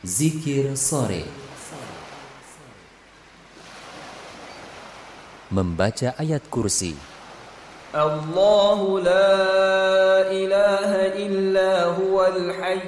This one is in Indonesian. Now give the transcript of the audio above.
Zikir sore. Membaca ayat kursi. Allahu la ilaha illa huwal hayy